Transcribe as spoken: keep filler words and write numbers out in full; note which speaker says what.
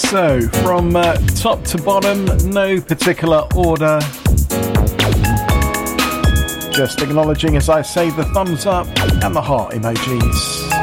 Speaker 1: So, from uh, top to bottom, no particular order. Just acknowledging as I say the thumbs up and the heart emojis.